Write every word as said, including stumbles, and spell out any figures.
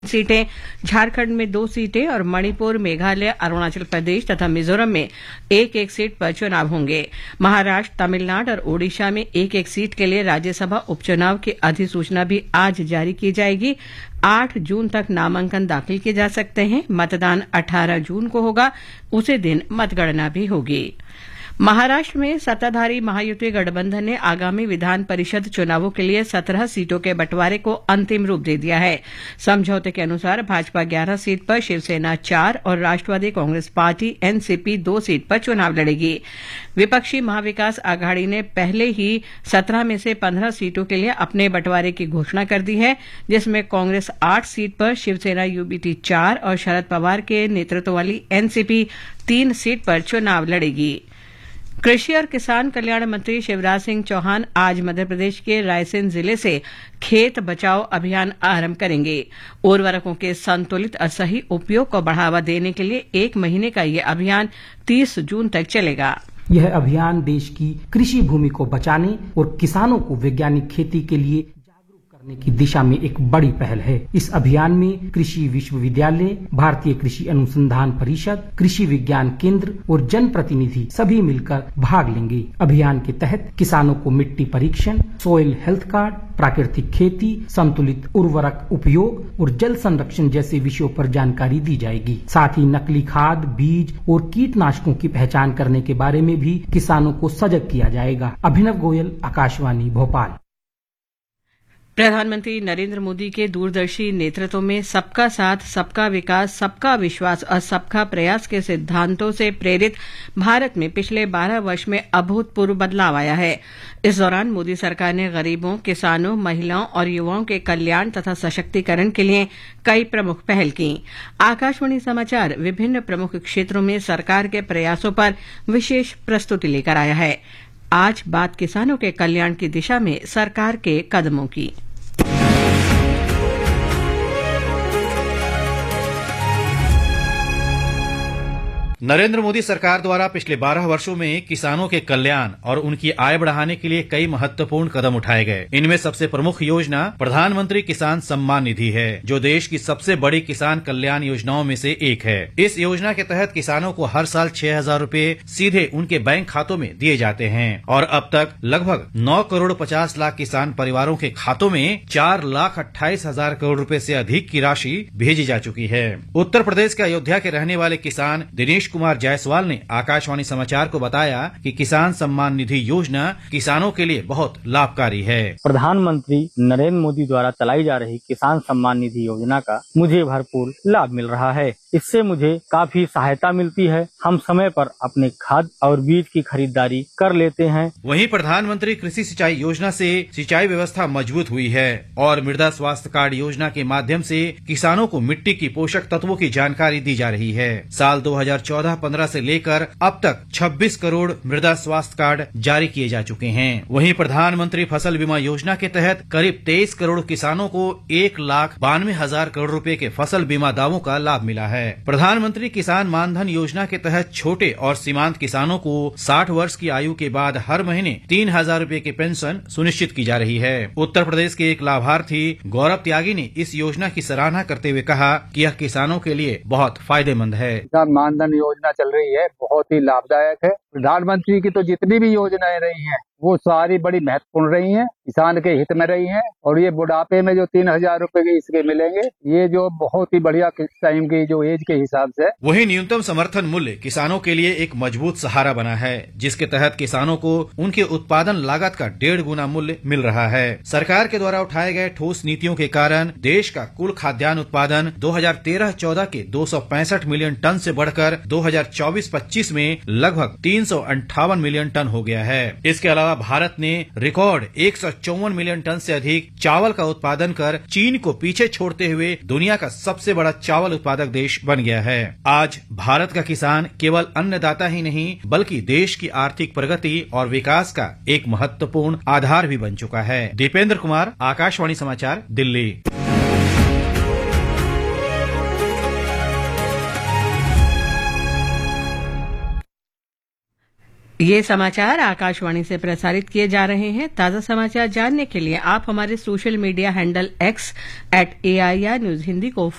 सीटें, झारखंड में दो सीटें और मणिपुर, मेघालय, अरुणाचल प्रदेश तथा मिजोरम में एक एक सीट पर चुनाव होंगे। महाराष्ट्र, तमिलनाडु और ओडिशा में एक एक सीट के लिए राज्यसभा उपचुनाव की अधिसूचना भी आज जारी की जाएगी। आठ जून तक नामांकन दाखिल किए जा सकते हैं। मतदान अठारह जून को होगा। उसी दिन मतगणना भी होगी। महाराष्ट्र में सत्ताधारी महायुति गठबंधन ने आगामी विधान परिषद चुनावों के लिए सत्रह सीटों के बंटवारे को अंतिम रूप दे दिया है। समझौते के अनुसार भाजपा ग्यारह सीट पर, शिवसेना चार और राष्ट्रवादी कांग्रेस पार्टी एनसीपी दो सीट पर चुनाव लड़ेगी। विपक्षी महाविकास आघाड़ी ने पहले ही सत्रह में से पंद्रह सीटों के लिए अपने बंटवारे की घोषणा कर दी है, जिसमें कांग्रेस आठ सीट पर, शिवसेना यूबीटी चार और शरद पवार के नेतृत्व वाली एनसीपी तीन सीट पर चुनाव लड़ेगी। कृषि और किसान कल्याण मंत्री शिवराज सिंह चौहान आज मध्य प्रदेश के रायसेन जिले से खेत बचाओ अभियान आरंभ करेंगे। उर्वरकों के संतुलित और सही उपयोग को बढ़ावा देने के लिए एक महीने का ये अभियान तीस जून तक चलेगा। यह अभियान देश की कृषि भूमि को बचाने और किसानों को वैज्ञानिक खेती के लिए करने की दिशा में एक बड़ी पहल है। इस अभियान में कृषि विश्वविद्यालय, भारतीय कृषि अनुसंधान परिषद, कृषि विज्ञान केंद्र और जनप्रतिनिधि सभी मिलकर भाग लेंगे। अभियान के तहत किसानों को मिट्टी परीक्षण, सोइल हेल्थ कार्ड, प्राकृतिक खेती, संतुलित उर्वरक उपयोग और जल संरक्षण जैसे विषयों पर जानकारी दी जाएगी। साथ ही नकली खाद, बीज और कीटनाशकों की पहचान करने के बारे में भी किसानों को सजग किया जाएगा। अभिनव गोयल, आकाशवाणी भोपाल। प्रधानमंत्री नरेंद्र मोदी के दूरदर्शी नेतृत्व में सबका साथ, सबका विकास, सबका विश्वास और सबका प्रयास के सिद्धांतों से प्रेरित भारत में पिछले बारह वर्ष में अभूतपूर्व बदलाव आया है। इस दौरान मोदी सरकार ने गरीबों, किसानों, महिलाओं और युवाओं के कल्याण तथा सशक्तिकरण के लिए कई प्रमुख पहल की। आकाशवाणी समाचार विभिन्न प्रमुख क्षेत्रों में सरकार के प्रयासों पर विशेष प्रस्तुति लेकर आया है। आज बात किसानों के कल्याण की दिशा में सरकार के कदमों की। नरेंद्र मोदी सरकार द्वारा पिछले बारह वर्षों में किसानों के कल्याण और उनकी आय बढ़ाने के लिए कई महत्वपूर्ण कदम उठाए गए। इनमें सबसे प्रमुख योजना प्रधानमंत्री किसान सम्मान निधि है, जो देश की सबसे बड़ी किसान कल्याण योजनाओं में से एक है। इस योजना के तहत किसानों को हर साल छह हजार रूपए सीधे उनके बैंक खातों में दिए जाते हैं और अब तक लगभग नौ करोड़ पचास लाख किसान परिवारों के खातों में चार लाख अट्ठाईस हजार करोड़ रूपए से अधिक की राशि भेजी जा चुकी है। उत्तर प्रदेश के अयोध्या के रहने वाले किसान दिनेश कुमार जायसवाल ने आकाशवाणी समाचार को बताया कि किसान सम्मान निधि योजना किसानों के लिए बहुत लाभकारी है। प्रधानमंत्री नरेंद्र मोदी द्वारा चलाई जा रही किसान सम्मान निधि योजना का मुझे भरपूर लाभ मिल रहा है। इससे मुझे काफी सहायता मिलती है। हम समय पर अपने खाद और बीज की खरीदारी कर लेते हैं। वहीं प्रधानमंत्री कृषि सिंचाई योजना से सिंचाई व्यवस्था मजबूत हुई है और मृदा स्वास्थ्य कार्ड योजना के माध्यम से किसानों को मिट्टी की पोषक तत्वों की जानकारी दी जा रही है। साल दो हजार चौदह पंद्रह से लेकर अब तक छब्बीस करोड़ मृदा स्वास्थ्य कार्ड जारी किए जा चुके हैं। वहीं प्रधानमंत्री फसल बीमा योजना के तहत करीब तेईस करोड़ किसानों को एक लाख बानवे हजार करोड़ रुपए के फसल बीमा दावों का लाभ मिला है। प्रधानमंत्री किसान मानधन योजना के तहत छोटे और सीमांत किसानों को साठ वर्ष की आयु के बाद हर महीने तीन हजार रूपए की पेंशन सुनिश्चित की जा रही है। उत्तर प्रदेश के एक लाभार्थी गौरव त्यागी ने इस योजना की सराहना करते हुए कहा कि यह किसानों के लिए बहुत फायदेमंद है। किसान मानधन योजना चल रही है, बहुत ही लाभदायक है। प्रधानमंत्री की तो जितनी भी योजनाएं रही हैं वो सारी बड़ी महत्वपूर्ण रही हैं, किसान के हित में रही हैं। और ये बुढ़ापे में जो तीन हजार रूपए के इसके मिलेंगे, ये जो बहुत ही बढ़िया टाइम की जो एज के हिसाब से। वही न्यूनतम समर्थन मूल्य किसानों के लिए एक मजबूत सहारा बना है, जिसके तहत किसानों को उनके उत्पादन लागत का डेढ़ गुना मूल्य मिल रहा है। सरकार के द्वारा उठाए गए ठोस नीतियों के कारण देश का कुल खाद्यान्न उत्पादन दो हजार तेरह चौदह के दो सौ पैंसठ मिलियन टन से बढ़कर दो हजार चौबीस पच्चीस में लगभग तीन सौ अंठावन मिलियन टन हो गया है। इसके अलावा भारत ने रिकॉर्ड एक सौ चौवन मिलियन टन से अधिक चावल का उत्पादन कर चीन को पीछे छोड़ते हुए दुनिया का सबसे बड़ा चावल उत्पादक देश बन गया है। आज भारत का किसान केवल अन्नदाता ही नहीं, बल्कि देश की आर्थिक प्रगति और विकास का एक महत्वपूर्ण आधार भी बन चुका है। दीपेंद्र कुमार, आकाशवाणी समाचार, दिल्ली। ये समाचार आकाशवाणी से प्रसारित किए जा रहे हैं। ताजा समाचार जानने के लिए आप हमारे social media handle x eight AIR news Hindi को